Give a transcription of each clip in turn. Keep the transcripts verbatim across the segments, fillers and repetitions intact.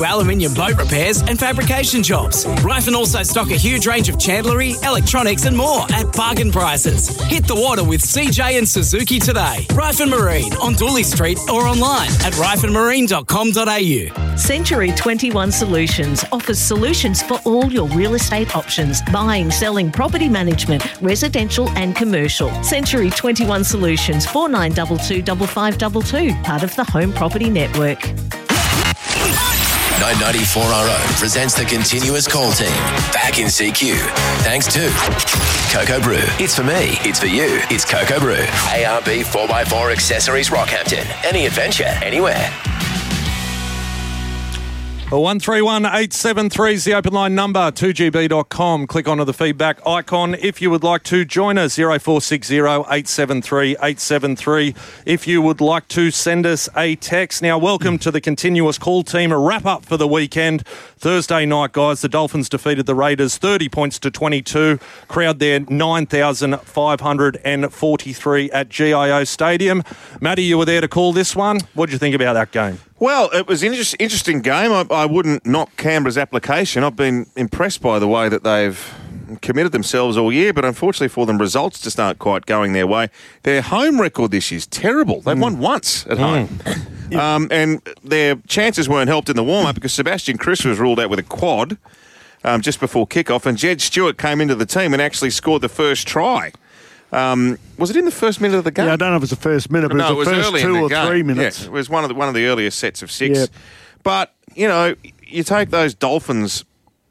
Aluminium boat repairs and fabrication jobs. Ryfin also stock a huge range of chandlery, electronics and more at bargain prices. Hit the water with C J and Suzuki today. Ryfin Marine on Dooley Street or online at ryfin marine dot com dot a u. Century twenty-one Solutions offers solutions for all your real estate options. Buying, selling, property management, residential and commercial. Century twenty-one Solutions, four nine two two five five two two, part of the Home Property Network. nine ninety-four R O presents the Continuous Call Team. Back in C Q. Thanks to Cocoa Brew. It's for me. It's for you. It's Cocoa Brew. A R B four by four Accessories Rockhampton. Any adventure, anywhere. one three one eight seven three is the open line number, two g b dot com. Click onto the feedback icon if you would like to join us, zero four six zero eight seven three eight seven three. If you would like to send us a text. Now, welcome to the Continuous Call Team. A wrap-up for the weekend. Thursday night, guys, the Dolphins defeated the Raiders thirty points to twenty-two. Crowd there, nine thousand five hundred forty-three at G I O Stadium. Matty, you were there to call this one. What did you think about that game? Well, it was an inter- interesting game. I, I wouldn't knock Canberra's application. I've been impressed by the way that they've committed themselves all year, but unfortunately for them, results just aren't quite going their way. Their home record this year is terrible. They've mm. won once at mm. home. um, and their chances weren't helped in the warm-up because Sebastian Kris was ruled out with a quad um, just before kickoff, and Jed Stewart came into the team and actually scored the first try. Um, was it in the first minute of the game? Yeah, I don't know if it was the first minute, but no, it was the it was first early two in the or game. three minutes. Yeah, it was one of the one of the earliest sets of six. Yep. But, you know, you take those Dolphins,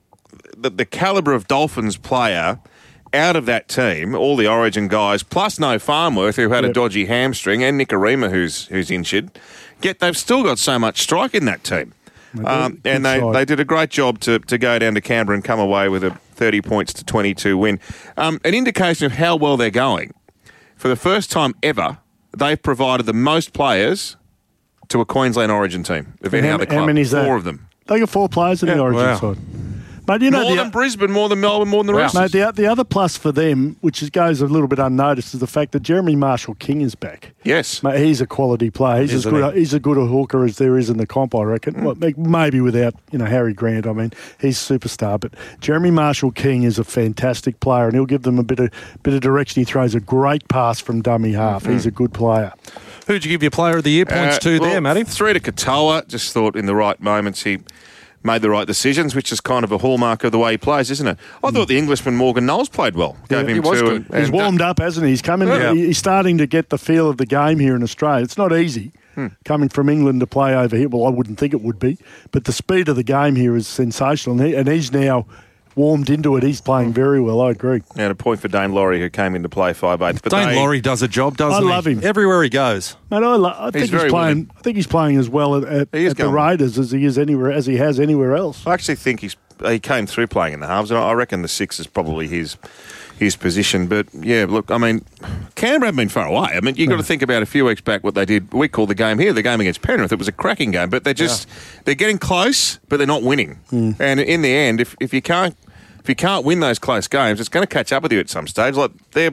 the, the calibre of Dolphins player out of that team, all the Origin guys, plus no Farnworth, who had yep. a dodgy hamstring, and Nikorima, who's who's injured, yet they've still got so much strike in that team. Um, and they, they did a great job to, to go down to Canberra and come away with a thirty points to twenty-two win. Um, an indication of how well they're going. For the first time ever, they've provided the most players to a Queensland Origin team of any how, other club. How many is Four that? of them. They got four players in yeah. the Origin wow. side. But you know, more the, than Brisbane, more than Melbourne, more than the rest. Mate, the, the other plus for them, which is, goes a little bit unnoticed, is the fact that Jeremy Marshall-King is back. Yes. Mate, he's a quality player. He's Isn't as good. he? He's as good a hooker as there is in the comp, I reckon. Mm. Well, maybe without you know Harry Grant. I mean, he's a superstar. But Jeremy Marshall-King is a fantastic player, and he'll give them a bit of bit of direction. He throws a great pass from dummy half. Mm. He's a good player. Who'd you give your Player of the Year points uh, to well, there, Matty? Three to Katoa. Just thought in the right moments he made the right decisions, which is kind of a hallmark of the way he plays, isn't it? I mm. thought the Englishman Morgan Knowles played well. Gave yeah, him he was two. good. And, He's and, warmed uh, up, hasn't he? He's coming. Yeah. He's starting to get the feel of the game here in Australia. It's not easy hmm. coming from England to play over here. Well, I wouldn't think it would be, but the speed of the game here is sensational, and, he, and he's now warmed into it. He's playing very well. I agree. And a point for Dane Laurie, who came into play five eight. But Dane they, Laurie does a job, doesn't I he? love him everywhere he goes. Mate, I, lo- I think he's, he's, he's playing. willing. I think he's playing as well at, at, at the Raiders as he is anywhere as he has anywhere else. I actually think he's he came through playing in the halves, and I reckon the six is probably his his position. But yeah, look, I mean, Canberra haven't been far away. I mean, you've got to think about a few weeks back what they did. We call the game here the game against Penrith. It was a cracking game, but they're just yeah. they're getting close, but they're not winning. Mm. And in the end, if if you can't if you can't win those close games, it's going to catch up with you at some stage. Like they're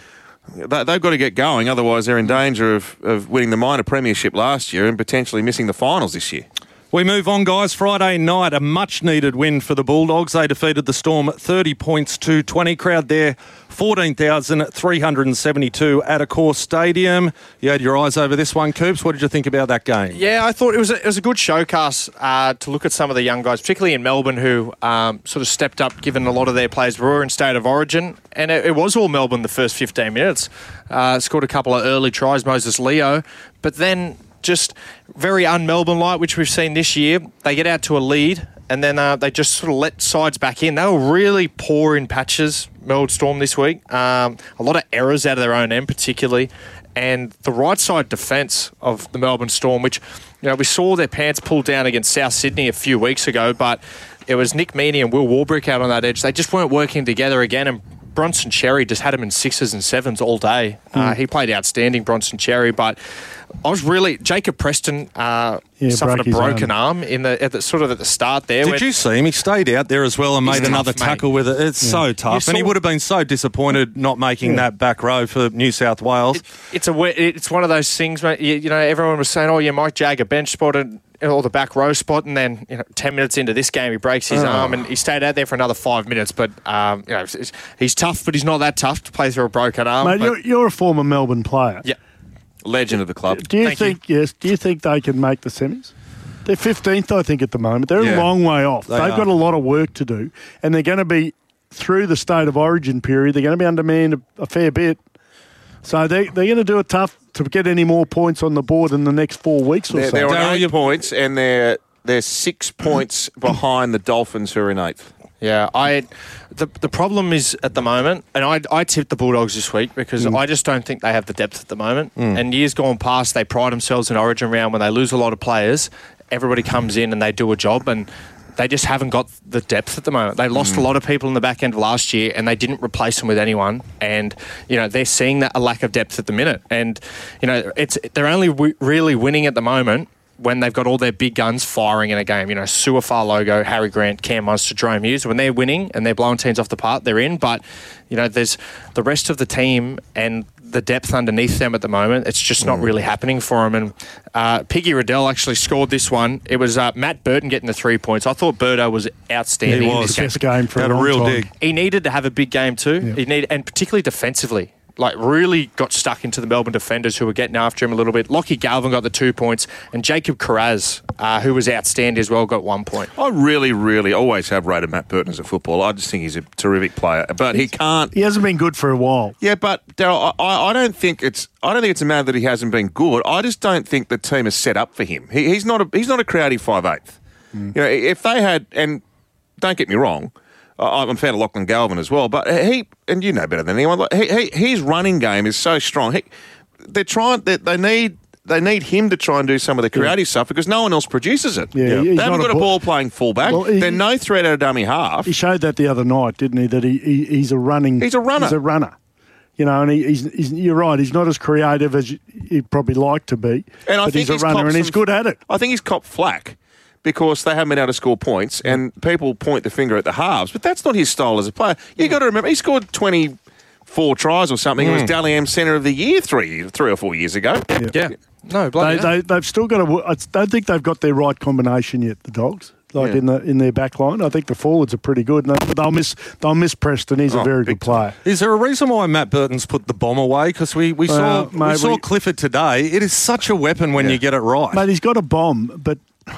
they've got to get going, otherwise they're in danger of, of winning the minor premiership last year and potentially missing the finals this year. We move on, guys. Friday night, a much-needed win for the Bulldogs. They defeated the Storm thirty points to twenty. Crowd there, fourteen thousand three hundred seventy-two at Accor Stadium. You had your eyes over this one, Coops. What did you think about that game? Yeah, I thought it was a, it was a good showcase uh, to look at some of the young guys, particularly in Melbourne, who um, sort of stepped up, given a lot of their players were in state of origin. And it, it was all Melbourne the first fifteen minutes. Uh, scored a couple of early tries, Moses Leo. But then just very un-Melbourne-like, which we've seen this year. They get out to a lead, and then uh, they just sort of let sides back in. They were really poor in patches, Melbourne Storm, this week. Um, a lot of errors out of their own end, particularly. And the right side defence of the Melbourne Storm, which, you know, we saw their pants pulled down against South Sydney a few weeks ago, but it was Nick Meaney and Will Warbrick out on that edge. They just weren't working together again, and Bronson Cherry just had him in sixes and sevens all day. Mm. Uh, he played outstanding, Bronson Cherry, but I was really Jacob Preston uh, yeah, suffered a broken arm. arm in the at the sort of at the start there. Did you see him? He stayed out there as well and made tough, another mate. tackle with it. It's yeah. so tough, and he would have been so disappointed not making yeah. that back row for New South Wales. It, it's a it's one of those things, mate. You, you know, everyone was saying, "Oh, yeah, Mike Jagger bench spot," and or the back row spot, and then you know, ten minutes into this game, he breaks his Oh. arm, and he stayed out there for another five minutes. But um, you know, he's- he's tough, but he's not that tough to play through a broken arm. Mate, but- you're, you're a former Melbourne player. yeah. Legend of the club. Do you Thank you. think yes? Do you think they can make the semis? They're fifteenth, I think, at the moment. They're Yeah. a long way off. They They've are. got a lot of work to do, and they're going to be through the state of origin period. They're going to be undermanned a, a fair bit. So they they're going to do it tough to get any more points on the board in the next four weeks or They're, so. they're on Darryl, eight you- points, and they're they're six points behind the Dolphins, who are in eighth. Yeah, I the the problem is at the moment, and I I tipped the Bulldogs this week because I just don't think they have the depth at the moment. And years gone past, they pride themselves in Origin round when they lose a lot of players. Everybody comes in and they do a job, and they just haven't got the depth at the moment. They lost a lot of people in the back end of last year, and they didn't replace them with anyone. And you know they're seeing that a lack of depth at the minute. And you know it's they're only w- really winning at the moment when they've got all their big guns firing in a game. You know, Suafar Logo, Harry Grant, Cam Munster, Jerome Hughes. When they're winning and they're blowing teams off the park, they're in. But, you know, there's the rest of the team and the depth underneath them at the moment. It's just not really happening for them. And uh, Piggy Riddell actually scored this one. It was uh, Matt Burton getting the three points. I thought Birdo was outstanding He in was. this game. Best game for Had a a long real time. dig. He needed to have a big game too. Yeah. He needed, and particularly defensively. Like, really got stuck into the Melbourne defenders who were getting after him a little bit. Lockie Galvin got the two points, and Jacob Carraz, uh, who was outstanding as well, got one point. I really, really always have rated Matt Burton as a footballer. I just think he's a terrific player, but he can't. He hasn't been good for a while. Yeah, but Darryl, I, I don't think it's. I don't think it's a matter that he hasn't been good. I just don't think the team is set up for him. He, he's not a. He's not a creative five eighth. You know, if they had, and don't get me wrong, I- I'm a fan of Lachlan Galvin as well, but he, and you know better than anyone, like, he, he, his running game is so strong. He, they're trying. They, they need. They need him to try and do some of the creative stuff because no one else produces it. Yeah, they he's haven't not got a a ball- ball playing fullback. Well, he- they're no threat at a dummy half. He showed that the other night, didn't he? That he, he he's a running. He's a runner. He's a runner. You know, and he, he's, he's you're right. He's not as creative as he'd probably like to be, And I but think he's a he's runner, copped and he's some- good at it. I think he's copped flack because they haven't been able to score points, and people point the finger at the halves, but that's not his style as a player. You got to remember, he scored twenty-four tries or something. It was Dally M Centre of the Year three three or four years ago. Yeah. No, They, bloody hell. they they've still got to. I don't think they've got their right combination yet. The Dogs, like Yeah. in the in their back line, I think the forwards are pretty good. And they- they'll miss they'll miss Preston. He's a Oh, very big good player. Is there a reason why Matt Burton's put the bomb away? Because we, we saw Uh, mate, we saw we- Clifford today. It is such a weapon when Yeah. you get it right. Mate, he's got a bomb, but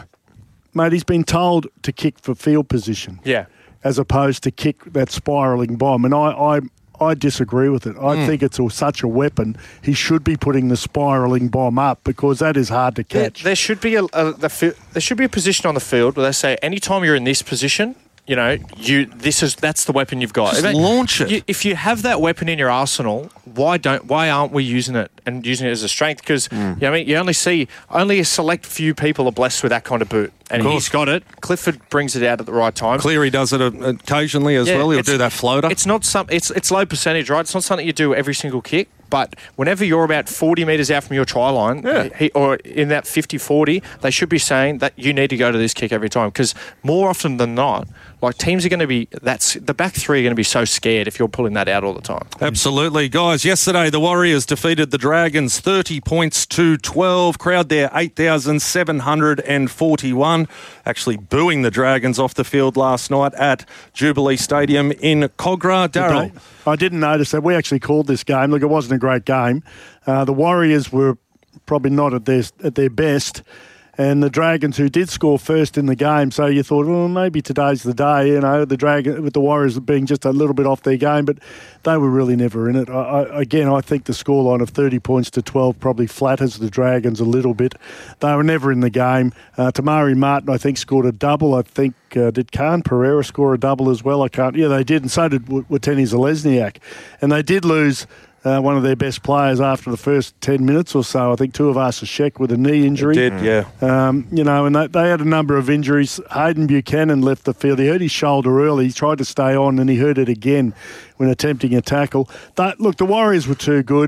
mate, he's been told to kick for field position. Yeah. As opposed to kick that spiralling bomb. And I, I, I disagree with it. I Hmm. think it's a, such a weapon. He should be putting the spiralling bomb up because that is hard to There, catch. there should be a, a the fi- there should be a position on the field where they say anytime you're in this position, you know, you this is that's the weapon you've got. Just If they- launch it. You, if you have that weapon in your arsenal, why don't why aren't we using it and using it as a strength? Because you know, I mean, you only see only a select few people are blessed with that kind of boot, and Of he's course. got it. Clifford brings it out at the right time. Cleary does it uh, occasionally as Yeah, well. He'll it's- do that floater. It's not some. It's it's low percentage, right? It's not something you do every single kick. But whenever you're about forty metres out from your try line, Yeah. he, or in that fifty forty, they should be saying that you need to go to this kick every time. Because more often than not, like teams are going to be, that's the back three are going to be so scared if you're pulling that out all the time. Absolutely. Guys, yesterday the Warriors defeated the Dragons thirty points to twelve. Crowd there eight thousand seven hundred forty-one. Actually booing the Dragons off the field last night at Jubilee Stadium in Cogra. Darryl. I didn't notice that. We actually called this game. Look, it wasn't a great game. Uh, the Warriors were probably not at their at their best, and the Dragons, who did score first in the game, so you thought, well, maybe today's the day. You know, the Dragon with the Warriors being just a little bit off their game, but they were really never in it. I, I, again, I think the scoreline of thirty points to twelve probably flatters the Dragons a little bit. They were never in the game. Uh, Tamari Martin, I think, scored a double. I think uh, did Khan Pereira score a double as well? I can't. Yeah, they did, and so did W- Wateni Zalesniak, and they did lose. Uh, one of their best players after the first ten minutes or so. I think Tuivasa-Sheck with a knee injury. Did, yeah. Um, you know, and they, they had a number of injuries. Hayden Buchanan left the field. He hurt his shoulder early. He tried to stay on, and he hurt it again when attempting a tackle. That, look, the Warriors were too good.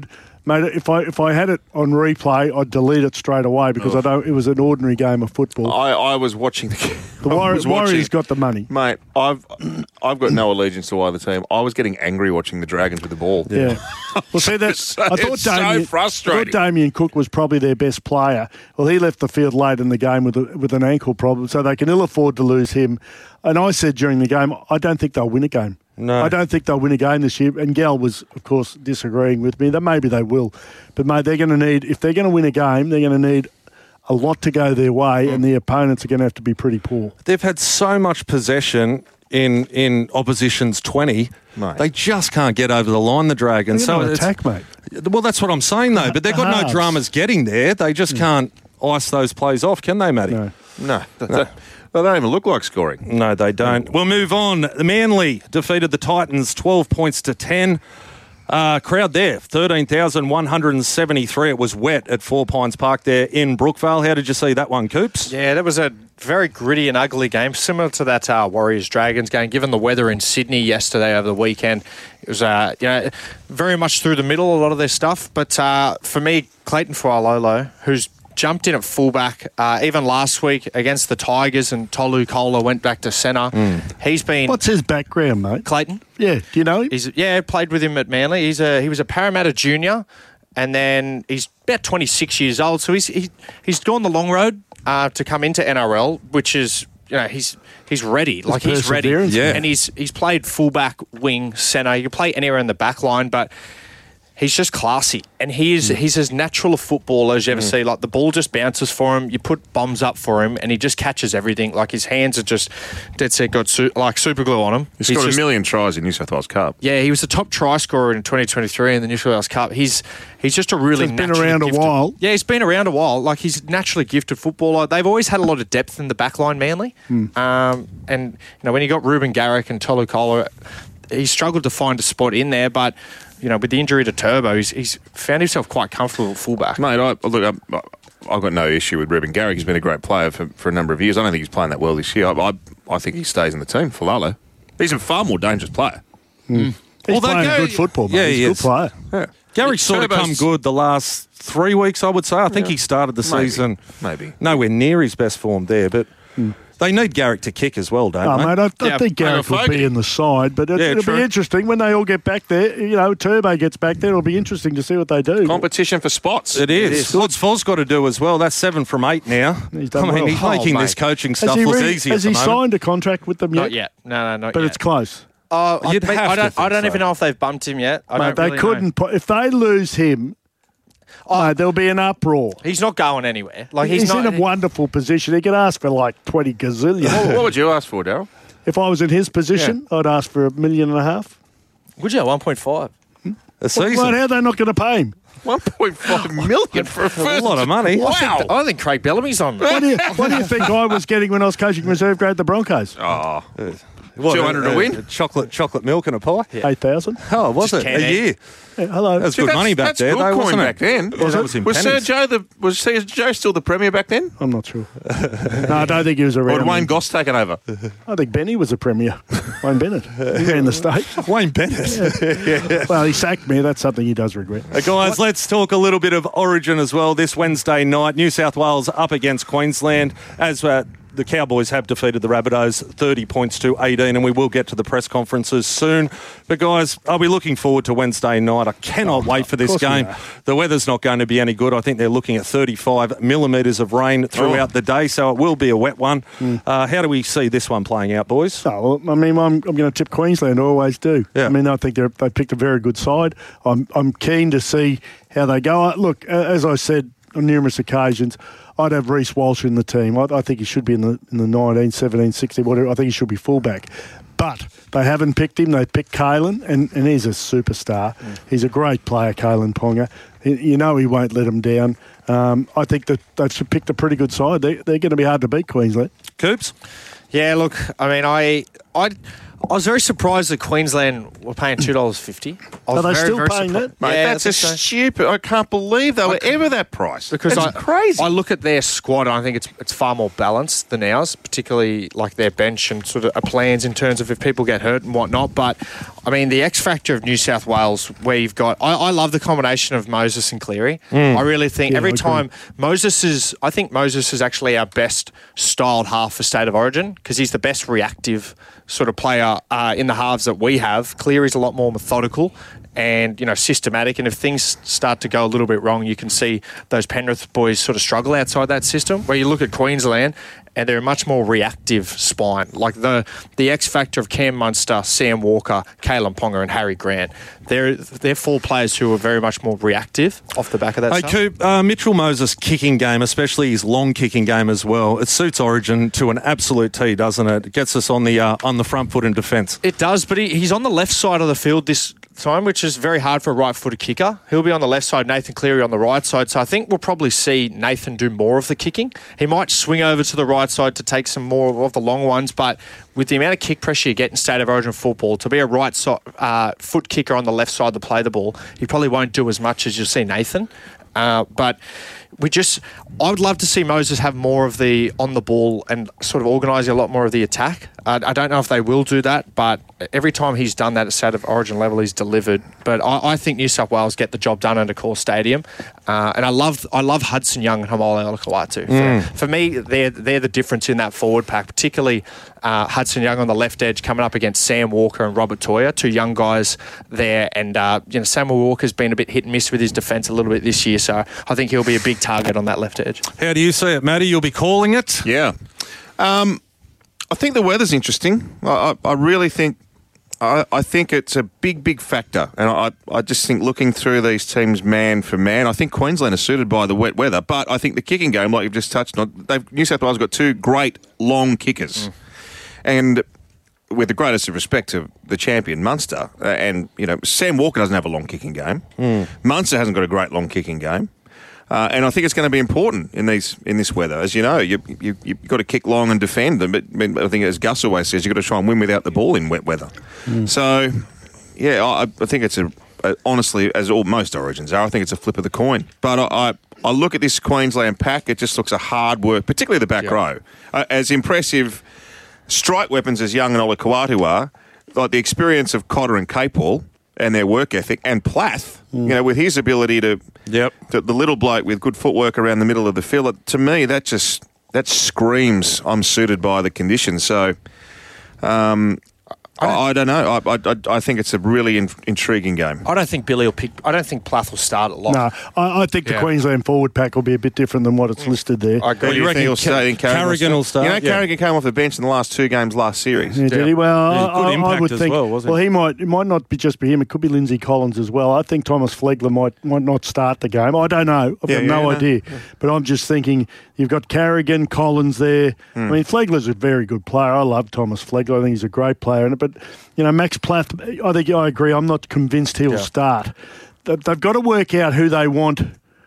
Mate, if I if I had it on replay, I'd delete it straight away because I don't. It was an ordinary game of football. I, I was watching the. The Warriors, Warriors got the money, mate. I've I've got no allegiance to either team. I was getting angry watching the Dragons with the ball. Yeah. Well, see that. so, I thought it's Damien, so frustrating. I thought Damien Cook was probably their best player. Well, he left the field late in the game with a, with an ankle problem, so they can ill afford to lose him. And I said during the game, I don't think they'll win a game. No. I don't think they'll win a game this year. And Gal was, of course, disagreeing with me. That maybe they will, but mate, they're going to need if they're going to win a game, they're going to need a lot to go their way, mm. and the opponents are going to have to be pretty poor. They've had so much possession in in opposition's twenty, Mate. They just can't get over the line, the Dragons. They're So not it's- attack, mate. Well, that's what I'm saying, though. But they've got no Halves. dramas getting there. They just can't ice those plays off, can they, Matty? No. No, no. They don't even look like scoring. No, they don't. We'll move on. The Manly defeated the Titans twelve points to ten. Uh, crowd there, thirteen thousand one hundred seventy-three. It was wet at Four Pines Park there in Brookvale. How did you see that one, Coops? Yeah, that was a very gritty and ugly game, similar to that uh, Warriors-Dragons game. Given the weather in Sydney yesterday over the weekend, it was uh, you know very much through the middle, a lot of their stuff. But uh, for me, Clayton Fualolo, who's jumped in at fullback, uh, even last week against the Tigers, and Tolu Kola went back to centre. Mm. He's been... What's his background, mate? Clayton. Yeah, do you know him? He's yeah, played with him at Manly. He's a he was a Parramatta junior, and then he's about twenty-six years old. So he's he, he's gone the long road uh, to come into N R L, which is you know he's he's ready, like he's ready, perseverance, Yeah. and he's he's played fullback, wing, centre. You can play anywhere in the back line, but he's just classy, and he is, mm. he's as natural a footballer as you ever mm. see. Like, the ball just bounces for him, you put bombs up for him, and he just catches everything. Like, his hands are just, dead set, got su- like super glue on him. He's, he's got just, a million tries in New South Wales Cup. Yeah, he was the top try scorer in twenty twenty-three in the New South Wales Cup. He's he's just a really He's been naturally around a gifted, while. Yeah, he's been around a while. Like, he's a naturally gifted footballer. They've always had a lot of depth in the back line, Manly. Mm. Um, and, you know, when you got Ruben Garrick and Tolu Kola, he struggled to find a spot in there, but... You know, with the injury to Turbo, he's, he's found himself quite comfortable at fullback. Mate, I, look, I, I've got no issue with Ruben Garrick. He's been a great player for, for a number of years. I don't think he's playing that well this year. I, I, I think he stays in the team for Lalo. He's a far more dangerous player. Mm. He's Although playing Gary- good football, mate. Yeah, He's he a is. good player. Yeah. Gary's sort of come Turbo's- good the last three weeks, I would say. I think Yeah. he started the Maybe. season Maybe. nowhere near his best form there, but they need Garrick to kick as well, don't Oh, they? mate, I, I Yeah, think Garrick Fogarty. will be in the side, but it, Yeah, it'll true. be interesting when they all get back there. You know, Turbo gets back there. It'll be interesting to see what they do. Competition for spots. It is. What's Foz got to do as well? That's seven from eight now. He's done I mean, well. he's Oh, making mate. this coaching Has stuff he, look really- easy has at he the moment. signed a contract with them yet? Not yet. No, no, not But yet. it's close. Uh, I, You'd mate, have I to don't, I think don't so. even know if they've bumped him yet. I Mate, don't they really know. couldn't. Put, if they lose him, mate, there'll be an uproar. He's not going anywhere. Like he's, He's, not, in a wonderful position. He could ask for like twenty gazillion. what, what would you ask for, Darryl? If I was in his position, I'd ask for a million and a half. Would you? one point five. A Well, season. how are they not going to pay him? one point five million for a a first. lot of money. Wow. I don't think Craig Bellamy's on. What do, you, what do you think I was getting when I was coaching reserve grade at the Broncos? Oh, What, two hundred a, to win? a chocolate chocolate milk and a pie? Eight thousand. Oh, was Just it? can A egg. year. Yeah, hello. That was See, good that's- money back that's there, good though, coin wasn't back it? then. Yeah, that was in was pennies. Sergio the was Sergio still the premier back then? I'm not sure. No, I don't think he was Or around. had Wayne Goss taken over? I think Benny was a premier. Wayne Bennett. He ran the state. Wayne Bennett. Well, he sacked me. That's something he does regret. Uh, guys, let's talk a little bit of Origin as well. This Wednesday night, New South Wales up against Queensland as uh, the Cowboys have defeated the Rabbitohs thirty points to eighteen, and we will get to the press conferences soon. But, guys, are we looking forward to Wednesday night? I cannot wait for this course we game. are. The weather's not going to be any good. I think they're looking at thirty-five millimetres of rain throughout Oh. the day, so it will be a wet one. Uh, how do we see this one playing out, boys? Oh, well, I mean, I'm, I'm going to tip Queensland. I always do. Yeah. I mean, I think they're, they picked a very good side. I'm I'm keen to see how they go. Uh, Look, uh, as I said on numerous occasions, I'd have Reece Walsh in the team. I, I think he should be in the in the nineteen, seventeen, sixteen, whatever. I think he should be fullback. But they haven't picked him. They picked Kalen, and, and he's a superstar. Mm. He's a great player, Kalen Ponga. He, you know he won't let him down. Um, I think that they've picked a pretty good side. They, they're going to be hard to beat, Queensland. Coops? Yeah, look, I mean, I, I, I was very surprised that Queensland were paying two dollars fifty. Are they still paying that? Mate, Yeah, that's I a think so. stupid. I can't believe they were ever that price. Because that's I, crazy. I look at their squad and I think it's it's far more balanced than ours, particularly like their bench and sort of a plans in terms of if people get hurt and whatnot. But I mean, the X factor of New South Wales, where you've got, I, I love the combination of Moses and Cleary. I really think Yeah, every I agree. time Moses is, I think Moses is actually our best styled half for State of Origin because he's the best reactive sort of player uh, in the halves that we have. Cleary's a lot more methodical and, you know, systematic. And if things start to go a little bit wrong, you can see those Penrith boys sort of struggle outside that system. Where you look at Queensland and they're a much more reactive spine. Like the the X factor of Cam Munster, Sam Walker, Kalen Ponga and Harry Grant. They're, they're four players who are very much more reactive off the back of that Hey, stuff. Coop, uh, Mitchell Moses' kicking game, especially his long kicking game as well, it suits Origin to an absolute T, doesn't it? It gets us on the uh, on the front foot in defence. It does, but he, he's on the left side of the field this time, which is very hard for a right-footed kicker. He'll be on the left side, Nathan Cleary on the right side. So I think we'll probably see Nathan do more of the kicking. He might swing over to the right side to take some more of the long ones, but with the amount of kick pressure you get in State of Origin football, to be a right so, uh, foot kicker on the left side to play the ball, he probably won't do as much as you'll see Nathan. Uh, but we just, I would love to see Moses have more of the on the ball and sort of organising a lot more of the attack. Uh, I don't know if they will do that, but every time he's done that at State of Origin level, he's delivered. But I, I think New South Wales get the job done under Core Stadium, uh, and I love I love Hudson Young and Haumole Olakau'atu. Mm. For, for me, they're they're the difference in that forward pack, particularly uh, Hudson Young on the left edge coming up against Sam Walker and Robert Toya, two young guys there. And uh, you know, Samuel Walker's been a bit hit and miss with his defence a little bit this year, so I think he'll be a big target on that left edge. How do you see it, Matty? You'll be calling it? Yeah. Um, I think the weather's interesting. I, I, I really think I, I think it's a big, big factor. And I, I just think looking through these teams man for man, I think Queensland are suited by the wet weather. But I think the kicking game, like you've just touched on, they've, New South Wales have got two great long kickers. Mm. And with the greatest of respect to the champion Munster, uh, and, you know, Sam Walker doesn't have a long kicking game. Mm. Munster hasn't got a great long kicking game. Uh, and I think it's going to be important in these in this weather. As you know, you, you, you've got to kick long and defend them. But I think, as Gus always says, you've got to try and win without the ball in wet weather. Mm. So, yeah, I, I think it's a, a, honestly, as all most Origins are, I think it's a flip of the coin. But I, I, I look at this Queensland pack, it just looks a hard work, particularly the back yeah. row. Uh, as impressive strike weapons as Young and Olakau'atu are, like the experience of Cotter and Capewell and their work ethic, and Plath, mm. you know, with his ability to, yep, to, the little bloke with good footwork around the middle of the field, to me, that just that screams I'm suited by the conditions. So, um, I, don't, I don't know. I, I, I think it's a really in, intriguing game. I don't think Billy will pick. I don't think Plath will start at lock. No, I, I think the Yeah. Queensland forward pack will be a bit different than what it's listed there. I agree. What do you, you reckon reckon he'll start? Ca- in Carrigan, Carrigan will start? You know, Yeah. Carrigan came off the bench in the last two games last series. Yeah, did he? Well, Yeah, I, good I- I impact would as think. well, wasn't well, he? he might. It might not be just be him. It could be Lindsay Collins as well. I think Thomas Flegler might might not start the game. I don't know. I've Yeah, got yeah, no no. idea. But I'm just thinking you've got Carrigan, Collins there. Hmm. I mean, Flegler's a very good player. I love Thomas Flegler. I think he's a great player. And but you know, Max Plath. I think I agree. I'm not convinced he'll Yeah. start. They- They've got to work out who they want.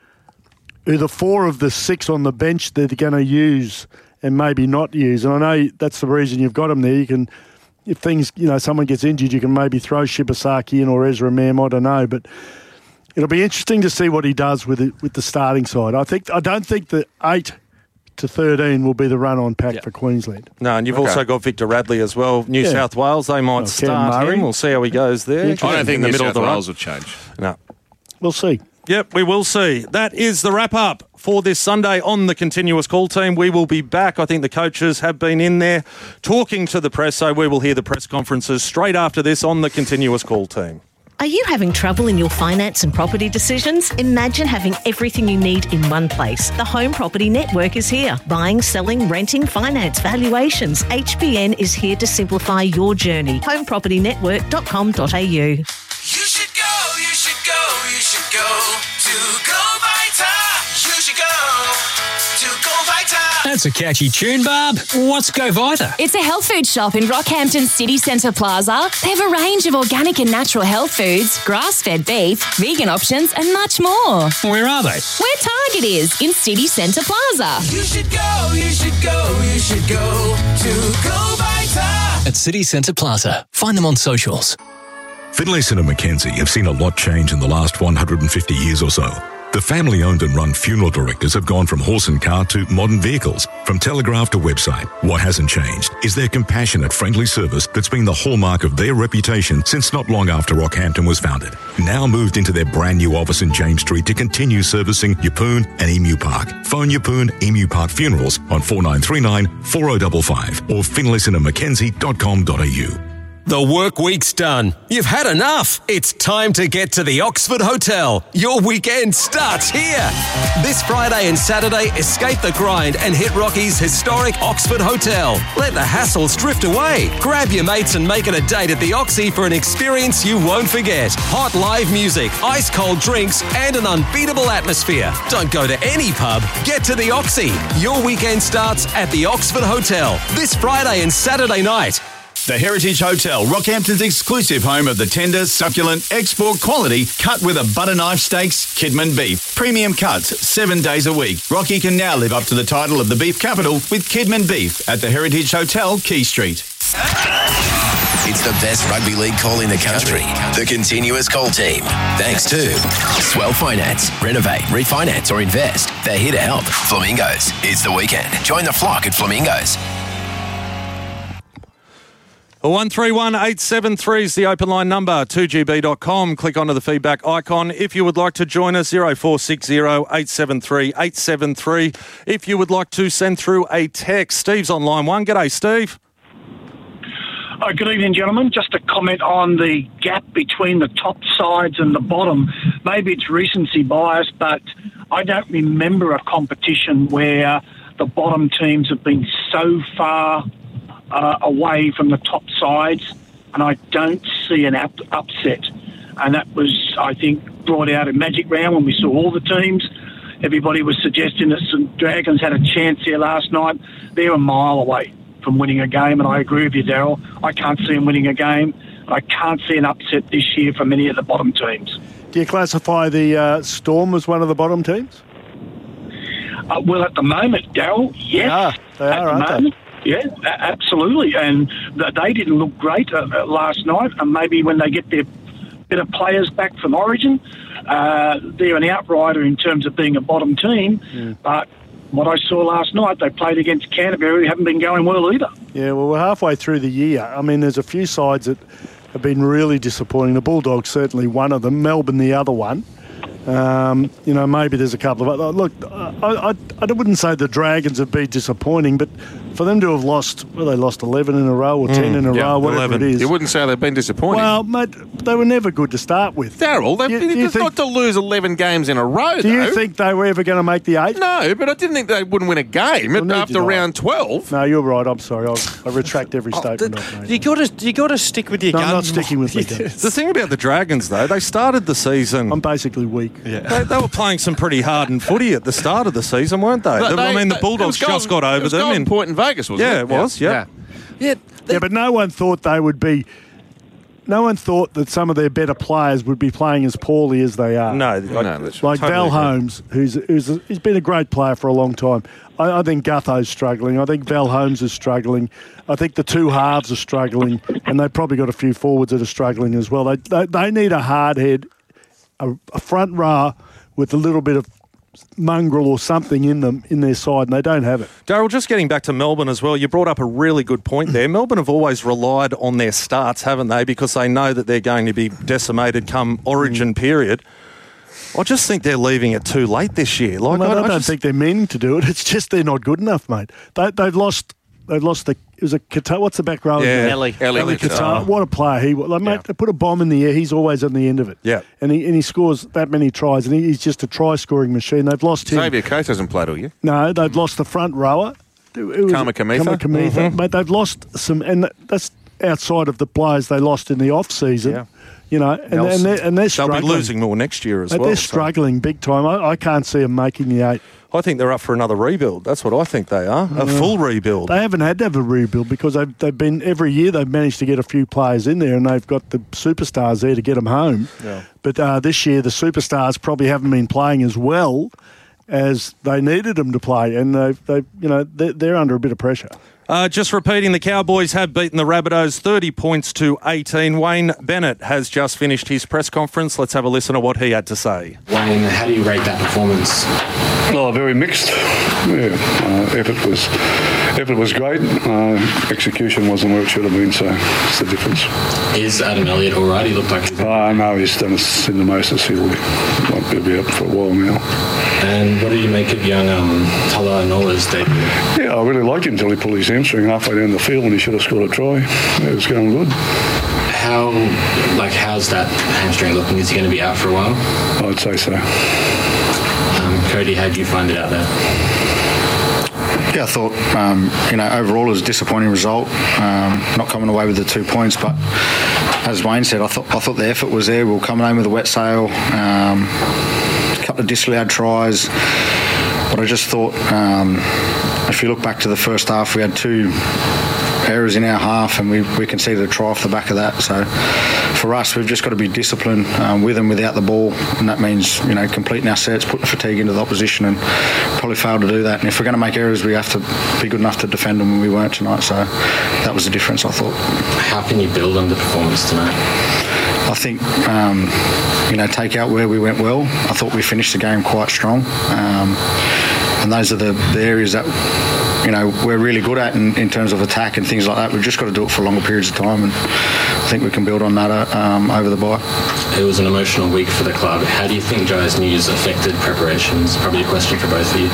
Who the four of the six on the bench they're going to use and maybe not use. And I know that's the reason you've got them there. You can, if things, you know, someone gets injured, you can maybe throw Shibasaki in or Ezra Mam, I don't know. But it'll be interesting to see what he does with it, with the starting side. I think I don't think the eight to thirteen will be the run-on pack Yeah. for Queensland. No, and you've Okay. also got Victor Radley as well. New Yeah. South Wales, they might Oh, Cam start Murray. him. We'll see how he goes there. Yeah, I don't think in the New middle South of the Wales run. will change. No. We'll see. Yep, we will see. That is the wrap-up for this Sunday on the Continuous Call team. We will be back. I think the coaches have been in there talking to the press, so we will hear the press conferences straight after this on the Continuous Call team. Are you having trouble in your finance and property decisions? Imagine having everything you need in one place. The Home Property Network is here. Buying, selling, renting, finance, valuations. H B N is here to simplify your journey. home property network dot com dot a u. You should go, you should go, you should go to Go Vita. You should go to Go Vita. That's a catchy tune, Barb. What's Go Vita? It's a health food shop in Rockhampton City Centre Plaza. They have a range of organic and natural health foods, grass-fed beef, vegan options, and much more. Where are they? Where Target is, in City Centre Plaza. You should go, you should go, you should go to Go Vita. It's City Centre Plaza. Find them on socials. Finlayson and Mackenzie have seen a lot change in the last one hundred fifty years or so. The family-owned and run funeral directors have gone from horse and cart to modern vehicles, from telegraph to website. What hasn't changed is their compassionate, friendly service that's been the hallmark of their reputation since not long after Rockhampton was founded. Now moved into their brand new office in James Street to continue servicing Yeppoon and Emu Park. Phone Yeppoon Emu Park Funerals on four nine three nine, four oh five five or finlayson and mackenzie dot com dot a u. The work week's done. You've had enough. It's time to get to the Oxford Hotel. Your weekend starts here. This Friday and Saturday, escape the grind and hit Rocky's historic Oxford Hotel. Let the hassles drift away. Grab your mates and make it a date at the Oxy for an experience you won't forget. Hot live music, ice cold drinks, and an unbeatable atmosphere. Don't go to any pub. Get to the Oxy. Your weekend starts at the Oxford Hotel this Friday and Saturday night. The Heritage Hotel, Rockhampton's exclusive home of the tender, succulent, export quality, cut with a butter knife steaks, Kidman beef. Premium cuts, seven days a week. Rocky can now live up to the title of the beef capital with Kidman beef at the Heritage Hotel, Key Street. It's the best rugby league call in the country. The Continuous Call Team. Thanks to Swell Finance. Renovate, refinance or invest. They're here to help. Flamingos. It's the weekend. Join the flock at Flamingos. one three one eight seven three is the open line number, two g b dot com. Click onto the feedback icon. If you would like to join us, zero four six zero eight seven three eight seven three. If you would like to send through a text, Steve's on line one. G'day, Steve. Oh, good evening, gentlemen. Just a comment on the gap between the top sides and the bottom. Maybe it's recency bias, but I don't remember a competition where the bottom teams have been so far Uh, away from the top sides, and I don't see an up- upset. And that was, I think, brought out in Magic Round when we saw all the teams. Everybody was suggesting that St Dragons had a chance here last night. They're a mile away from winning a game, and I agree with you, Daryl. I can't see them winning a game. I can't see an upset this year from any of the bottom teams. Do you classify the uh, Storm as one of the bottom teams? Uh, well, at the moment, Daryl, yes. They are, they at are the aren't moment. Yeah, a- absolutely. And th- they didn't look great uh, uh, last night. And maybe when they get their bit of players back from Origin, uh, they're an outrider in terms of being a bottom team. Mm. But what I saw last night, they played against Canterbury, who haven't been going well either. Yeah, well, we're halfway through the year. I mean, there's a few sides that have been really disappointing. The Bulldogs certainly one of them. Melbourne the other one. Um, you know, maybe there's a couple of other. Look, I, I, I wouldn't say the Dragons have been disappointing, but for them to have lost, well, they lost eleven in a row or ten mm, in a yeah, row, whatever eleven. It is. You wouldn't say they've been disappointing. Well, mate, they were never good to start with. Daryl, they've you, you not to lose eleven games in a row, Do though. you think they were ever going to make the eight? No, but I didn't think they wouldn't win a game well, after round twelve. No, you're right. I'm sorry. I'll, I retract every statement oh, I've made. You got you got to stick with your no, guns. I'm not sticking with my guns. The thing about the Dragons, though, they started the season. I'm basically weak. Yeah. They, they were playing some pretty hardened footy at the start of the season, weren't they? But I they mean, the they, Bulldogs golden, just got over it was them. Golden in Point in Vegas, wasn't yeah, it? it was, yeah. Yeah. Yeah, yeah, but no one thought they would be... No one thought that some of their better players would be playing as poorly as they are. No, no that's like totally Val agree. Holmes, who's who's a, he's been a great player for a long time. I, I think Gutho's struggling. I think Val Holmes is struggling. I think the two halves are struggling, and they've probably got a few forwards that are struggling as well. They they, they need a hard head, a, a front row with a little bit of mongrel or something in them in their side, and they don't have it. Daryl, just getting back to Melbourne as well, you brought up a really good point there. Melbourne have always relied on their starts, haven't they, because they know that they're going to be decimated come Origin mm. period. I just think they're leaving it too late this year. Like, well, no, I, I, I don't just... think they're meaning to do it. It's just they're not good enough, mate. They, they've lost. They've lost the. It was a Qatar. What's the back row? Yeah, Ellie. Ellie, Ellie Qatar. Oh. What a player he was. Like, mate, Yeah. they put a bomb in the air. He's always on the end of it. Yeah. And he and he scores that many tries, and he, he's just a try-scoring machine. They've lost him. Xavier Coates hasn't played all year. No, they've lost the front rower. Kama Kamitha. Kama Kamitha. Mm-hmm. Mate, they've lost some, and that's outside of the players they lost in the off-season. Yeah. You know, and, and, they're, and they're They'll struggling. be losing more next year as But well. they're so. struggling big time. I, I can't see them making the eight. I think they're up for another rebuild. That's what I think they are. A full rebuild. They haven't had to have a rebuild because they've, they've been, every year they've managed to get a few players in there and they've got the superstars there to get them home. Yeah. But uh, this year the superstars probably haven't been playing as well as they needed them to play, and they've, they've you know, they're, they're under a bit of pressure. Uh, just repeating, the Cowboys have beaten the Rabbitohs thirty points to eighteen. Wayne Bennett has just finished his press conference. Let's have a listen to what he had to say. Wayne, how do you rate that performance? Oh, very mixed. Yeah, uh, effort was effort was great. Uh, execution wasn't where it should have been, so it's the difference. Is Adam Elliott all right? He looked like he's... Uh, no, he's done us in the Moses. He'll be, be up for a while now. And what did you make of young um, Tala Nola's debut? Yeah, I really liked him until he pulled his hamstring halfway down the field and he should have scored a try. Yeah, it was going good. How, like, how's that hamstring looking? Is he going to be out for a while? I'd say so. Um, Cody, how did you find it out there? Yeah, I thought, um, you know, overall it was a disappointing result, um, not coming away with the two points, but as Wayne said, I thought I thought the effort was there. We were coming home with a wet sail, um, a couple of disallowed tries, but I just thought, um, if you look back to the first half, we had two errors in our half and we, we conceded a try off the back of that. So for us, we've just got to be disciplined um, with and without the ball, and that means, you know, completing our sets, putting fatigue into the opposition, and probably failed to do that. And if we're going to make errors, we have to be good enough to defend them, and we weren't tonight. So that was the difference, I thought. How can you build on the performance tonight? I think, um, you know, take out where we went well. I thought we finished the game quite strong. Um, and those are the, the areas that, you know, we're really good at in, in terms of attack and things like that. We've just got to do it for longer periods of time, and I think we can build on that um, over the bye. It was an emotional week for the club. How do you think Jai's news affected preparations? Probably a question for both of you.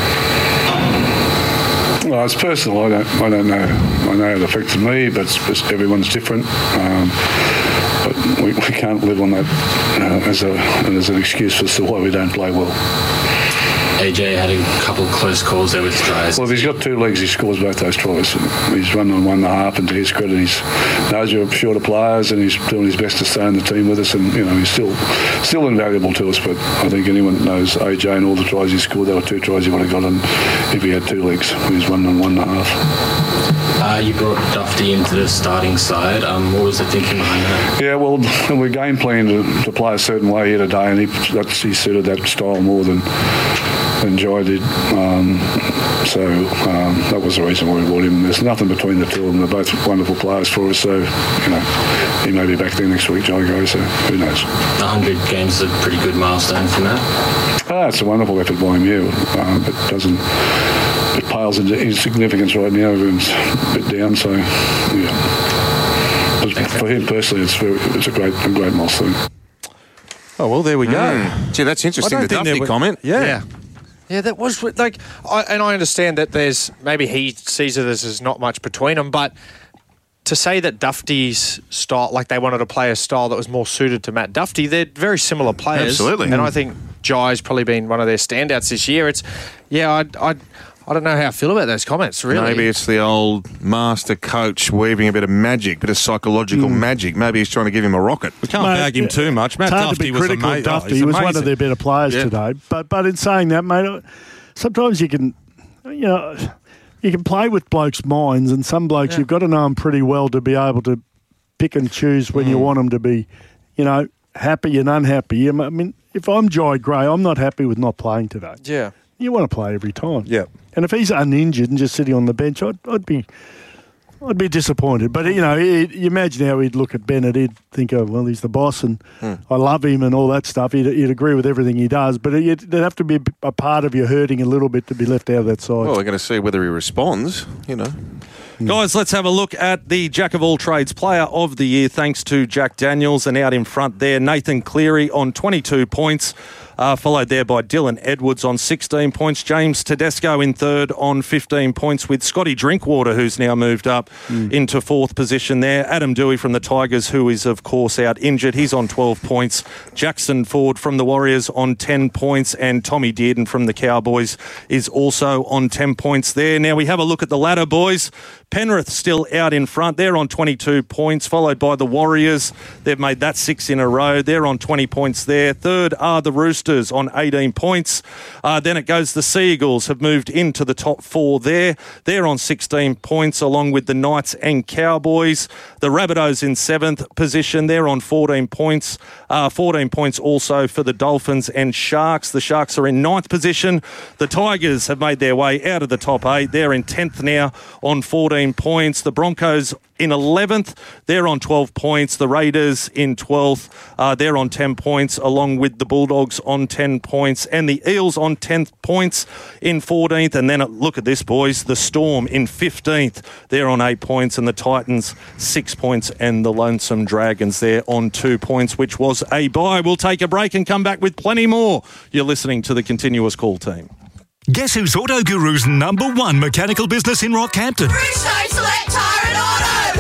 Well, it's personal. I don't, I don't know. I know it affected me, but it's, it's, everyone's different. Um, but we, we can't live on that uh, as a as an excuse as to why we don't play well. A J had a couple of close calls there with tries. Well, if he's got two legs, he scores both those tries. He's run on one and a half, and to his credit, he's knows we're shorter players, and he's doing his best to stay in the team with us. And you know, he's still still invaluable to us. But I think anyone that knows A J and all the tries he scored, there were two tries he would have got on if he had two legs. He's run on one and a half. Uh, you brought Dufty into the starting side. Um, what was the thinking behind that? Yeah, well, we game planned to, to play a certain way here today, and he that's, he suited that style more than. than Jai did, um, so um, that was the reason why we brought him. There's nothing between the two of them. They're both wonderful players for us, so you know he may be back there next week, Jai goes, so who knows. one hundred games is a pretty good milestone from that. Ah, it's a wonderful effort by him, yeah, um, but it doesn't it pales into insignificance right now. Everyone's a bit down, so yeah. But for him personally, it's very, it's a great a great milestone. Oh well, there we go. Mm. Gee, that's interesting. The Dufty comment, yeah. yeah. Yeah, that was like, I, and I understand that there's maybe he sees it as there's not much between them, but to say that Dufty's style, like they wanted to play a style that was more suited to Matt Dufty, they're very similar players. Absolutely. And I think Jai's probably been one of their standouts this year. It's, yeah, I, I, I don't know how I feel about those comments, really. Maybe it's the old master coach weaving a bit of magic, bit of psychological mm. magic. Maybe he's trying to give him a rocket. We can't mate, bag him too much. Matt it's hard Dufty to be was critical amazing. of Dufty. Oh, he was amazing. one of their better players yeah. today. But but in saying that, mate, sometimes you can, you know, you can play with blokes' minds, and some blokes yeah. you've got to know them pretty well to be able to pick and choose when mm. you want them to be, you know, happy and unhappy. I mean, if I'm Jai Gray, I'm not happy with not playing today. Yeah. You want to play every time. Yeah. And if he's uninjured and just sitting on the bench, I'd, I'd be I'd be disappointed. But, you know, he, you imagine how he'd look at Bennett. He'd think, oh, well, he's the boss and mm. I love him and all that stuff. He'd, he'd agree with everything he does. But it'd, there'd have to be a part of you hurting a little bit to be left out of that side. Well, we're going to see whether he responds, you know. Mm. Guys, let's have a look at the Jack of all trades player of the year, thanks to Jack Daniels. And out in front there, Nathan Cleary on twenty-two points. Uh, followed there by Dylan Edwards on sixteen points. James Tedesco in third on fifteen points, with Scotty Drinkwater, who's now moved up mm. into fourth position there. Adam Dewey from the Tigers, who is, of course, out injured. He's on twelve points. Jackson Ford from the Warriors on ten points. And Tommy Dearden from the Cowboys is also on ten points there. Now we have a look at the ladder, boys. Penrith still out in front. They're on twenty-two points, followed by the Warriors. They've made that six in a row. They're on twenty points there. Third are the Roosters on eighteen points. Uh, then it goes the Seagulls, have moved into the top four there. They're on sixteen points, along with the Knights and Cowboys. The Rabbitohs in seventh position. They're on fourteen points. Uh, fourteen points also for the Dolphins and Sharks. The Sharks are in ninth position. The Tigers have made their way out of the top eight. They're in tenth now on fourteen fourteen points. The Broncos in eleventh, they're on twelve points. The Raiders in twelfth, uh, they're on ten points, along with the Bulldogs on ten points, and the Eels on ten points in fourteenth. And then look at this, boys, the Storm in fifteenth, they're on eight points, and the Titans six points, and the Lonesome Dragons there on two points, which was a bye. We'll take a break and come back with plenty more. You're listening to the Continuous Call team. Guess who's Auto Guru's number one mechanical business in Rockhampton? Bridgestone Select Tyre and Auto!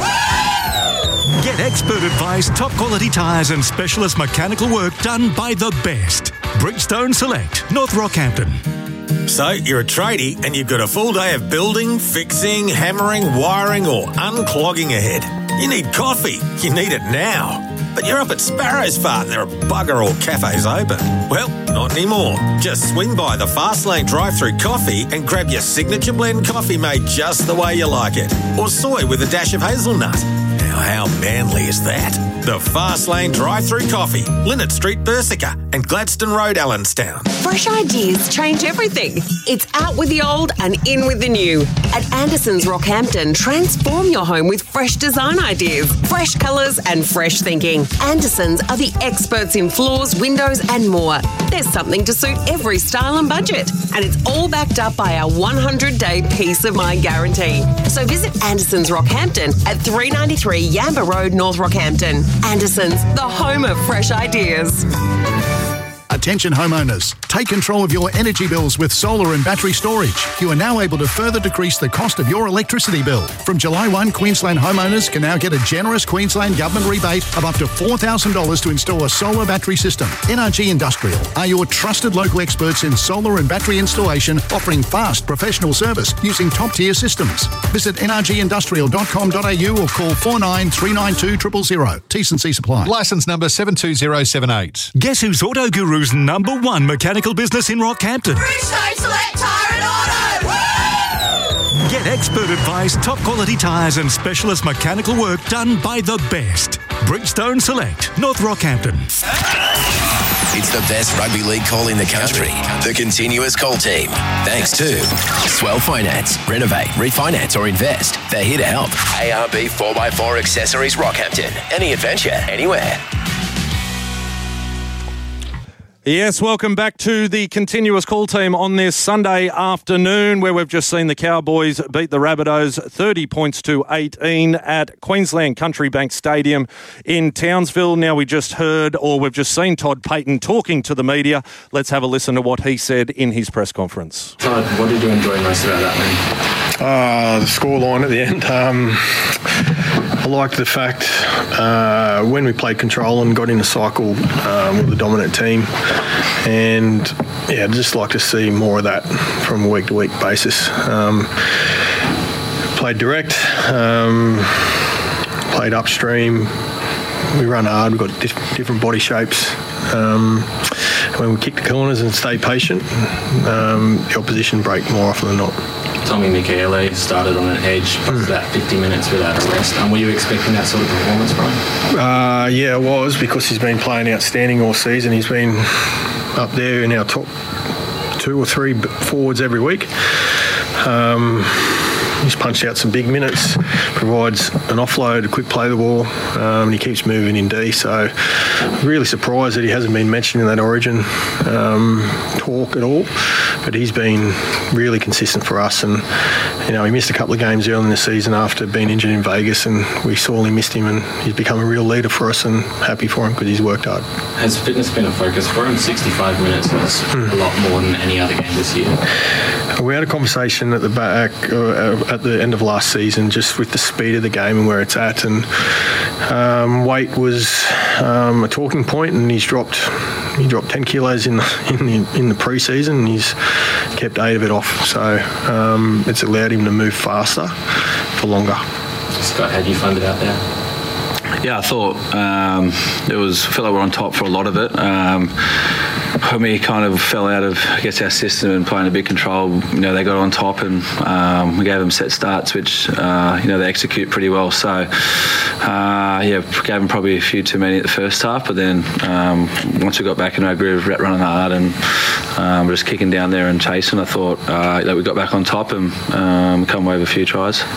Woo! Get expert advice, top quality tyres and specialist mechanical work done by the best. Bridgestone Select, North Rockhampton. So, you're a tradie and you've got a full day of building, fixing, hammering, wiring or unclogging ahead. You need coffee. You need it now. But you're up at Sparrow's Fart and there are bugger all cafes open. Well, not anymore. Just swing by the Fast Lane drive-thru coffee and grab your signature blend coffee made just the way you like it. Or soy with a dash of hazelnut. Now, how manly is that? The Fast Lane drive-thru coffee, Linnet Street, Bersica and Gladstone Road, Allenstown. Fresh ideas change everything. It's out with the old and in with the new. At Anderson's Rockhampton, transform your home with fresh design ideas, fresh colours and fresh thinking. Anderson's are the experts in floors, windows and more. There's something to suit every style and budget. And it's all backed up by our one hundred day peace of mind guarantee. So visit Anderson's Rockhampton at three ninety-three Yamba Road, North Rockhampton. Anderson's, the home of fresh ideas. Attention homeowners, take control of your energy bills with solar and battery storage. You are now able to further decrease the cost of your electricity bill. From July first, Queensland homeowners can now get a generous Queensland government rebate of up to four thousand dollars to install a solar battery system. N R G Industrial are your trusted local experts in solar and battery installation, offering fast professional service using top-tier systems. Visit n r g industrial dot com dot a u or call four nine three nine two zero zero zero. T's and C's apply. Licence number seven two zero seven eight. Guess who's Auto Guru's number one mechanical business in Rockhampton? Bridgestone Select Tyre and Auto! Woo! Get expert advice, top quality tyres and specialist mechanical work done by the best. Bridgestone Select, North Rockhampton. It's the best rugby league call in the country. The Continuous Call team. Thanks to Swell Finance. Renovate, refinance or invest. They're here to help. A R B four by four Accessories Rockhampton. Any adventure, anywhere. Yes, welcome back to the Continuous Call team on this Sunday afternoon, where we've just seen the Cowboys beat the Rabbitohs thirty points to eighteen at Queensland Country Bank Stadium in Townsville. Now, we just heard, or we've just seen Todd Payten talking to the media. Let's have a listen to what he said in his press conference. Todd, what did you enjoy most about that win? Uh, the scoreline at the end. Um, I liked the fact uh, when we played control and got in a cycle um, with the dominant team, and yeah, I'd just like to see more of that from a week to week basis. Um, played direct, um, played upstream. We run hard. We've got diff- different body shapes. Um, when we kick the corners and stay patient, um, the opposition break more often than not. Tommy Michele started on an edge, plus that fifty minutes without a rest. And were you expecting that sort of performance, Brian? Uh, yeah, I was, because he's been playing outstanding all season. He's been up there in our top two or three forwards every week. Um, he's punched out some big minutes, provides an offload, a quick play the ball, um, and he keeps moving in D. So really surprised that he hasn't been mentioned in that Origin um, talk at all. But he's been really consistent for us, and you know, he missed a couple of games early in the season after being injured in Vegas, and we sorely missed him, and he's become a real leader for us, and happy for him because he's worked hard. Has fitness been a focus for him? sixty-five minutes was mm. a lot more than any other game this year. We had a conversation at the back uh, at the end of last season, just with the speed of the game and where it's at, and um, weight was um, a talking point, and he's dropped he dropped ten kilos in the, in the, in the pre-season, and he's kept eight of it off, so um, it's allowed him to move faster for longer. Scott, how do you find it out there? Yeah, I thought um, it was, I feel like we're on top for a lot of it. Um, Homie kind of fell out of, I guess, our system and playing a big control. You know, they got on top, and um, we gave them set starts, which uh, you know, they execute pretty well. So uh, yeah, gave them probably a few too many at the first half, but then um, once we got back in our groove, running hard and um, just kicking down there and chasing, I thought uh, that we got back on top and um, come away with a few tries.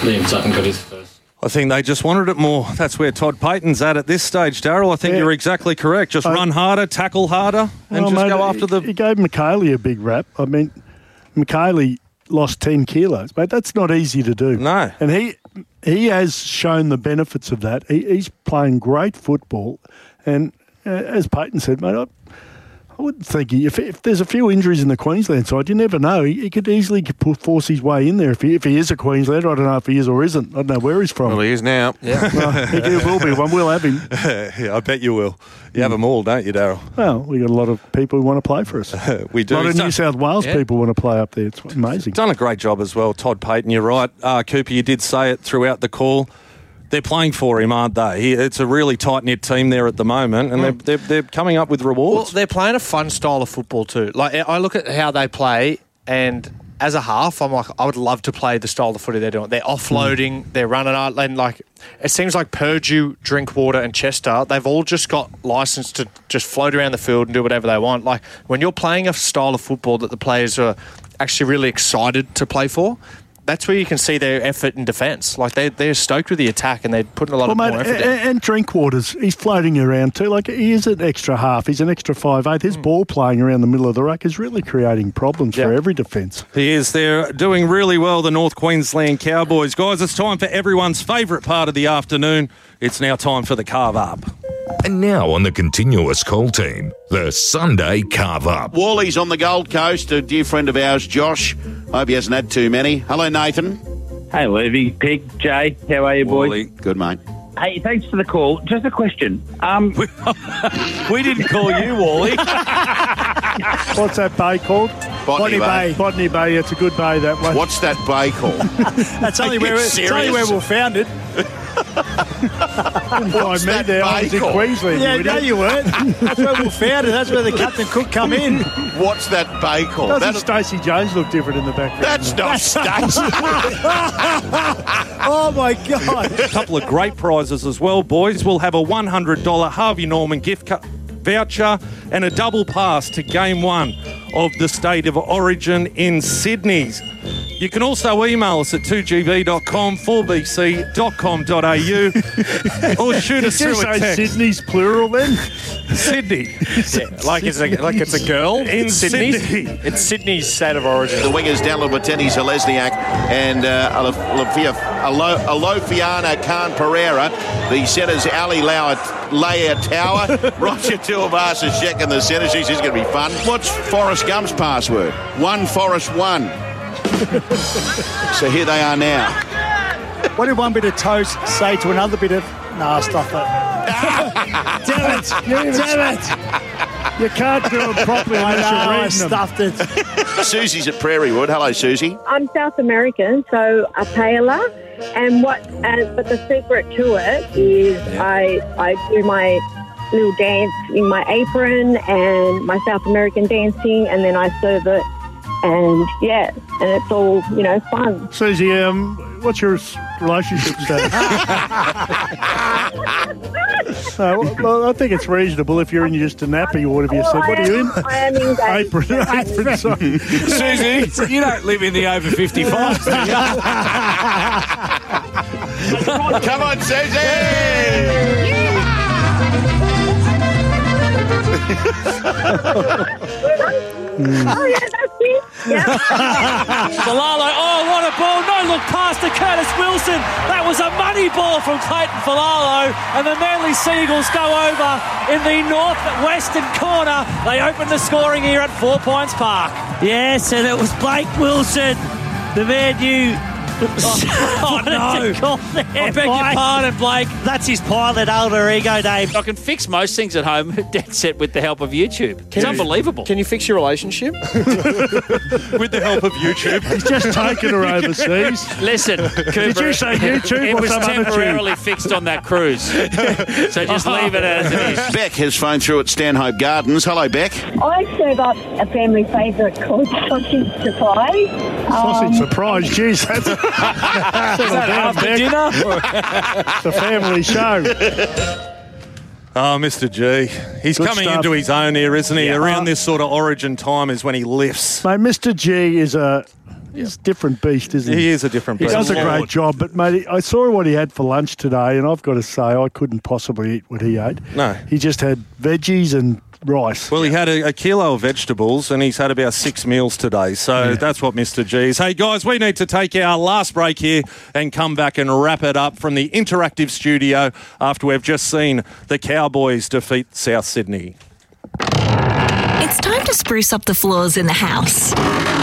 Liam Sutton got his first. I think they just wanted it more. That's where Todd Payton's at at this stage, Daryl. I think Yeah. you're exactly correct. Just I- run harder, tackle harder, and Well, just mate, go after the... He, he gave McKaylee a big rap. I mean, McKaylee lost ten kilos, mate. That's not easy to do. No. And he he has shown the benefits of that. He, he's playing great football. And uh, as Payton said, mate, I, I wouldn't think he, if, if there's a few injuries in the Queensland side, you never know. He, he could easily pu- force his way in there if he, if he is a Queenslander. I don't know if he is or isn't. I don't know where he's from. Well, he is now. Yeah. Well, he will be one. We'll have him. yeah, I bet you will. You have them all, don't you, Daryl? Well, we got a lot of people who want to play for us. We do. A lot of He's New done- South Wales Yeah. people want to play up there. It's amazing. Done a great job as well, Todd Payton. You're right. Uh, Cooper, you did say it throughout the call. They're playing for him, aren't they? He, it's a really tight-knit team there at the moment, and Mm. they're, they're, they're coming up with Well, rewards. they're playing a fun style of football too. Like I look at how they play, and as a half, I'm like, I would love to play the style of footy they're doing. They're offloading, they're running out, and like it seems like Purdue, Drinkwater, and Chester, they've all just got license to just float around the field and do whatever they want. Like when you're playing a style of football that the players are actually really excited to play for, that's where you can see their effort in defence. Like they they're stoked with the attack and they're putting a lot Well, of mate, more effort and, in. and Drinkwaters, he's floating around too. Like he is an extra half. He's an extra five eight. His ball playing around the middle of the ruck is really creating problems for every defence. He is. They're doing really well, the North Queensland Cowboys. Guys, it's time for everyone's favourite part of the afternoon. It's now time for the Carve Up. And now on the continuous call team, the Sunday Carve Up. Wally's on the Gold Coast, a dear friend of ours, Josh. Hope he hasn't had too many. Hello, Nathan. Hey, Levy, Pig, Jay, how are you, boys? Wally. Good, mate. Hey, thanks for the call. Just a question. Um, we didn't call you, Wally. What's that bay called? Botany Bay. Botany Bay. It's a good bay that way. What's that bay called? That's only where we- it's only where we were founded. Couldn't find me there. I was in called? Queensland. Yeah, you no, idiot. you weren't. That's where we were founded. That's where the Captain Cook come in. What's that bay called? Doesn't That- Stacey Jones look different in the background? That's not Stacey. Oh, my God. A couple of great prizes as well, boys. We'll have a one hundred dollars Harvey Norman gift card voucher and a double pass to Game one of the State of Origin in Sydney. You can also email us at two g b dot com, four b c dot com dot a u or shoot us Did you through a say text. Sydney's plural then? Sydney. like it's a like it's a girl In Sydney. Sydney. It's Sydney's State of Origin. The wingers, Dallin Wateni, Zelezniak, and uh, Alofia- Alo- Alofiana Khan Pereira. The centres, Ali Lauer, Leia Tower, Roger Tuivasa-Sheck in the centres. Jeez, this is going to be fun. What's Forrest Gump's password? One Forrest one. So here they are now. What did one bit of toast say to another bit of... Nah, stuff it. Damn it! Damn it! You can't do it properly I unless know, you're I reading them. stuffed it. Susie's at Prairie Wood. Hello, Susie. I'm South American, so a paella. And what? Uh, but the secret to it is I I do my little dance in my apron and my South American dancing, and then I serve it. And yeah, and it's all, you know, fun. Susie, um, what's your s- relationship status? No, well, I think it's reasonable if you're in just a nappy or whatever you said. What are you in? I am engaged. Apron, apron, sorry. Susie, you don't live in the over fifty-five, do you? Come on, Susie! Oh yeah, that's it. Yeah. Falalo, oh, what a ball. No look past to Curtis Wilson. That was a money ball from Clayton Falalo. And the Manly Seagulls go over in the northwestern corner. They open the scoring here at Four Points Park. Yes, and it was Blake Wilson, the man you... Oh, no. I beg your pardon, Blake. That's his pilot alter ego, Dave. I can fix most things at home dead set with the help of YouTube. It's you- unbelievable. Can you fix your relationship? With the help of YouTube. He's just taken her overseas. Listen, Cooper, Did you say YouTube it or was some other temporarily tube? fixed on that cruise. So just leave it as it is. Beck has phoned through at Stanhope Gardens. Hello, Beck. I serve up a family favourite called sausage surprise. Sausage Um, surprise, jeez. That's settle down, After Beck. dinner? It's a family show. Oh, Mister G. He's Good coming stuff. into his own here, isn't he? Yeah. Around this sort of origin time is when he lifts. Mate, Mister G is a He's a different beast, isn't he? He is a different He beast. does a Lord. great job, but mate, I saw what he had for lunch today, and I've got to say I couldn't possibly eat what he ate. No. He just had veggies and rice. Well, he had a, a kilo of vegetables and he's had about six meals today. So Yeah. that's what Mister G is. Hey, guys, we need to take our last break here and come back and wrap it up from the interactive studio after we've just seen the Cowboys defeat South Sydney. It's time to spruce up the floors in the house.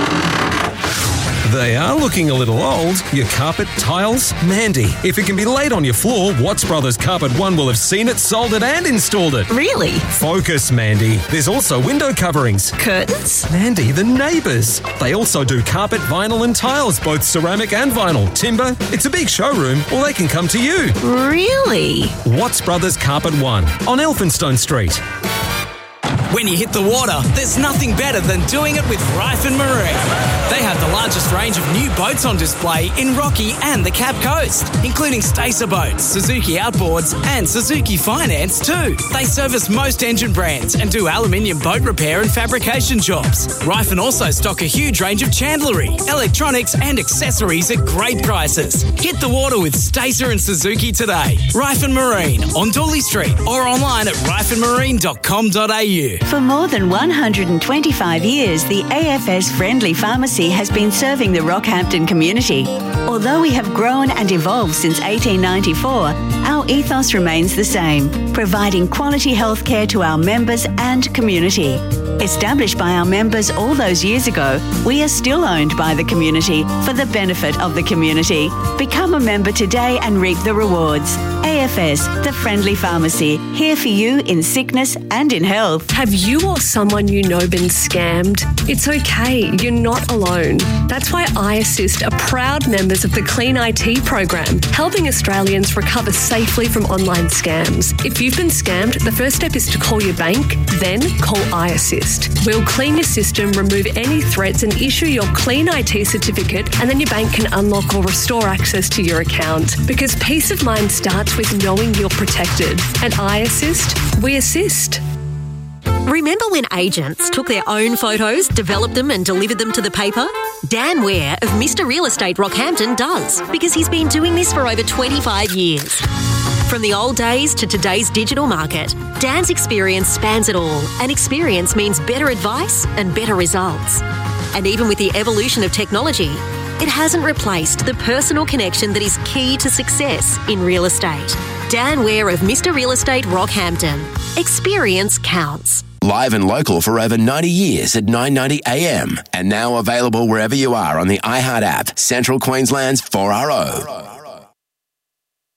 They are looking a little old. Your carpet, tiles, Mandy. If it can be laid on your floor, Watts Brothers Carpet One will have seen it, sold it and installed it. Really? Focus, Mandy. There's also window coverings. Curtains? Mandy, the neighbours. They also do carpet, vinyl and tiles, both ceramic and vinyl. Timber. It's a big showroom, or they can come to you. Really? Watts Brothers Carpet One on Elphinstone Street. When you hit the water, there's nothing better than doing it with Rife and Marine. They have the largest range of new boats on display in Rocky and the Cape Coast, including Stacer boats, Suzuki Outboards, and Suzuki Finance too. They service most engine brands and do aluminium boat repair and fabrication jobs. Rife and also stock a huge range of chandlery, electronics, and accessories at great prices. Hit the water with Stacer and Suzuki today. Rife and Marine on Dooley Street or online at rife and marine dot com dot a u. For more than one hundred twenty-five years, the A F S Friendly Pharmacy has been serving the Rockhampton community. Although we have grown and evolved since eighteen ninety-four, our ethos remains the same, providing quality healthcare to our members and community. Established by our members all those years ago, we are still owned by the community for the benefit of the community. Become a member today and reap the rewards. A F S, the Friendly Pharmacy, here for you in sickness and in health. Have you or someone you know been scammed? It's okay, you're not alone. That's why iAssist are proud members of the Clean I T program, helping Australians recover safely from online scams. If you've been scammed, the first step is to call your bank, then call iAssist. We'll clean your system, remove any threats and issue your Clean I T certificate, and then your bank can unlock or restore access to your account. Because peace of mind starts with knowing you're protected. At iAssist, we assist. Remember when agents took their own photos, developed them and delivered them to the paper? Dan Ware of Mister Real Estate Rockhampton does, because he's been doing this for over twenty-five years. From the old days to today's digital market, Dan's experience spans it all, and experience means better advice and better results. And even with the evolution of technology, it hasn't replaced the personal connection that is key to success in real estate. Dan Ware of Mister Real Estate Rockhampton. Experience counts. Live and local for over ninety years at nine ninety A M and now available wherever you are on the iHeart app, Central Queensland's four R O.